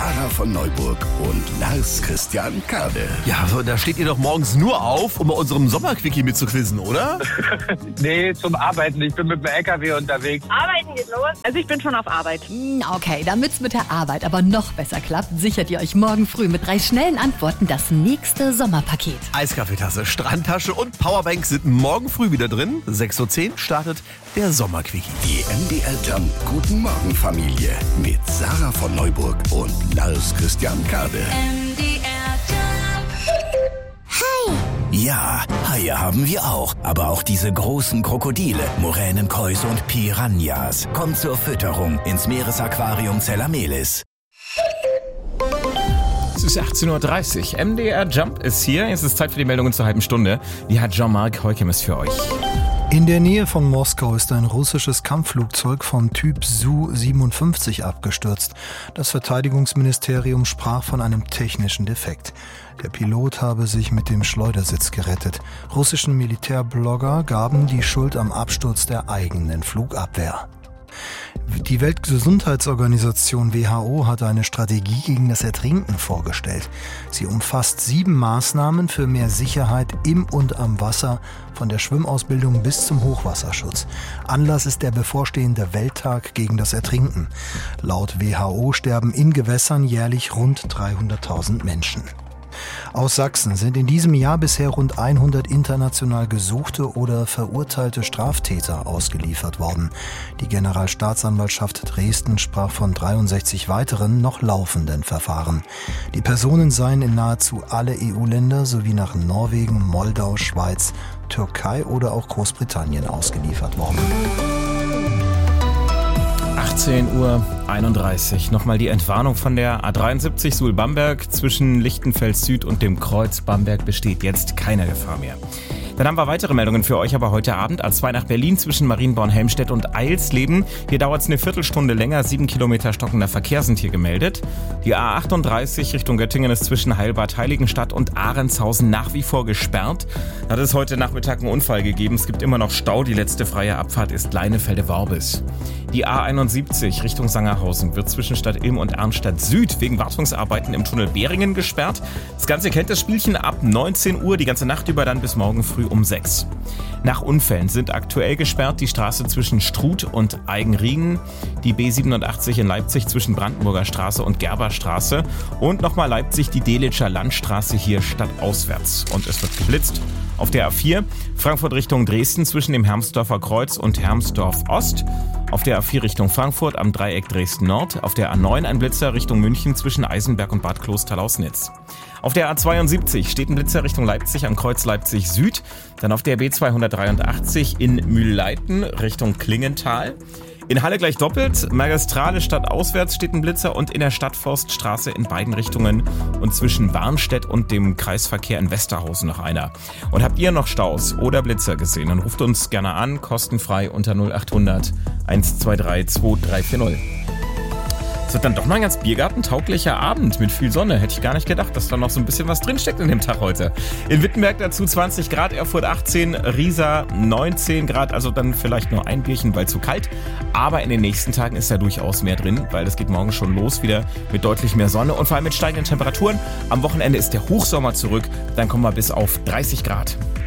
Sarah von Neuburg und Lars Christian Kade. Ja, da steht ihr doch morgens nur auf, um bei unserem Sommerquickie mitzuquizzen, oder? Nee, zum Arbeiten. Ich bin mit dem LKW unterwegs. Arbeiten geht los. Also ich bin schon auf Arbeit. Okay, damit's mit der Arbeit aber noch besser klappt, sichert ihr euch morgen früh mit 3 schnellen Antworten das nächste Sommerpaket. Eiskaffeetasse, Strandtasche und Powerbank sind morgen früh wieder drin. 6:10 Uhr startet der Sommerquickie. Die MDR Jump Guten Morgen Familie mit Sarah von Neuburg und Lars Christian Kade. Ja, Haie haben wir auch. Aber auch diese großen Krokodile, Muränen, Kois und Piranhas. Kommt zur Fütterung ins Meeresaquarium Zellamelis. Es ist 18:30 Uhr. MDR Jump ist hier. Es ist Zeit für die Meldungen zur halben Stunde. Die hat Jean-Marc Heukemes für euch. In der Nähe von Moskau ist ein russisches Kampfflugzeug vom Typ Su-57 abgestürzt. Das Verteidigungsministerium sprach von einem technischen Defekt. Der Pilot habe sich mit dem Schleudersitz gerettet. Russischen Militärblogger gaben die Schuld am Absturz der eigenen Flugabwehr. Die Weltgesundheitsorganisation WHO hat eine Strategie gegen das Ertrinken vorgestellt. Sie umfasst 7 Maßnahmen für mehr Sicherheit im und am Wasser, von der Schwimmausbildung bis zum Hochwasserschutz. Anlass ist der bevorstehende Welttag gegen das Ertrinken. Laut WHO sterben in Gewässern jährlich rund 300.000 Menschen. Aus Sachsen sind in diesem Jahr bisher rund 100 international gesuchte oder verurteilte Straftäter ausgeliefert worden. Die Generalstaatsanwaltschaft Dresden sprach von 63 weiteren noch laufenden Verfahren. Die Personen seien in nahezu alle EU-Länder sowie nach Norwegen, Moldau, Schweiz, Türkei oder auch Großbritannien ausgeliefert worden. 18:31 Uhr. Nochmal die Entwarnung von der A73 Suhl-Bamberg zwischen Lichtenfels Süd und dem Kreuz Bamberg besteht jetzt keine Gefahr mehr. Dann haben wir weitere Meldungen für euch, aber heute Abend A2 nach Berlin zwischen Marienborn-Helmstedt und Eilsleben. Hier dauert es eine Viertelstunde länger, 7 Kilometer stockender Verkehr sind hier gemeldet. Die A38 Richtung Göttingen ist zwischen Heilbad Heiligenstadt und Ahrentshausen nach wie vor gesperrt. Da hat es heute Nachmittag einen Unfall gegeben, es gibt immer noch Stau, die letzte freie Abfahrt ist Leinefelde-Worbis. Die A71 Richtung Sangerhausen wird zwischen Stadt Ilm und Arnstadt Süd wegen Wartungsarbeiten im Tunnel Beringen gesperrt. Das Ganze kennt das Spielchen ab 19 Uhr, die ganze Nacht über, dann bis morgen früh um 6. Nach Unfällen sind aktuell gesperrt die Straße zwischen Struth und Eigenriegen, die B87 in Leipzig zwischen Brandenburger Straße und Gerberstraße und nochmal Leipzig die Delitzscher Landstraße hier stadtauswärts. Und es wird geblitzt. Auf der A4 Frankfurt Richtung Dresden zwischen dem Hermsdorfer Kreuz und Hermsdorf Ost. Auf der A4 Richtung Frankfurt am Dreieck Dresden Nord. Auf der A9 ein Blitzer Richtung München zwischen Eisenberg und Bad Klosterlausnitz. Auf der A72 steht ein Blitzer Richtung Leipzig am Kreuz Leipzig Süd. Dann auf der B283 in Mühlleiten Richtung Klingenthal. In Halle gleich doppelt, Magistrale stadtauswärts steht ein Blitzer und in der Stadtforststraße in beiden Richtungen und zwischen Warnstedt und dem Kreisverkehr in Westerhausen noch einer. Und habt ihr noch Staus oder Blitzer gesehen, dann ruft uns gerne an, kostenfrei unter 0800 123 2340. Es wird dann doch mal ein ganz biergartentauglicher Abend mit viel Sonne. Hätte ich gar nicht gedacht, dass da noch so ein bisschen was drinsteckt in dem Tag heute. In Wittenberg dazu 20 Grad, Erfurt 18, Riesa 19 Grad, also dann vielleicht nur ein Bierchen, weil zu kalt. Aber in den nächsten Tagen ist da durchaus mehr drin, weil es geht morgen schon los wieder mit deutlich mehr Sonne und vor allem mit steigenden Temperaturen. Am Wochenende ist der Hochsommer zurück, dann kommen wir bis auf 30 Grad.